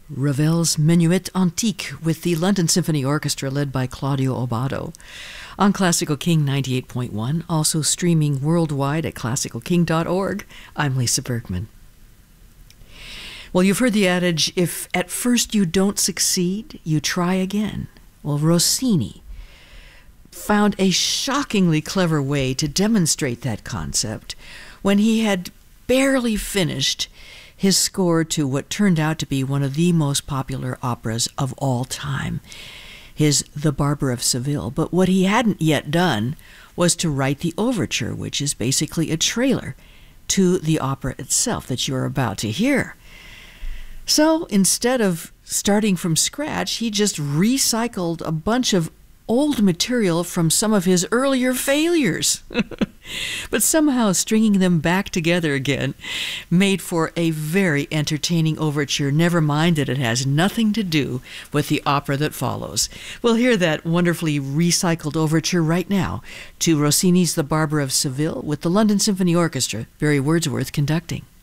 Ravel's Menuet Antique with the London Symphony Orchestra led by Claudio Abbado on Classical King 98.1, also streaming worldwide at classicalking.org. I'm Lisa Bergman. Well, you've heard the adage, if at first you don't succeed, you try again. Well, Rossini found a shockingly clever way to demonstrate that concept when he had barely finished his score to what turned out to be one of the most popular operas of all time, his The Barber of Seville. But what he hadn't yet done was to write the overture, which is basically a trailer to the opera itself that you're about to hear. So instead of starting from scratch, he just recycled a bunch of old material from some of his earlier failures. But somehow stringing them back together again made for a very entertaining overture, never mind that it has nothing to do with the opera that follows. We'll hear that wonderfully recycled overture right now to Rossini's The Barber of Seville with the London Symphony Orchestra, Barry Wordsworth conducting.